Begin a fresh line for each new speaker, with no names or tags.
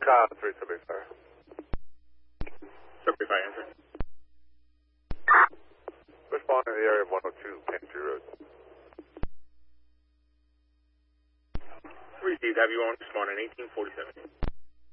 Car 375.
75, answer.
Respond in the area of 102 Pantry Road.
Received. Have you on respond in 1847.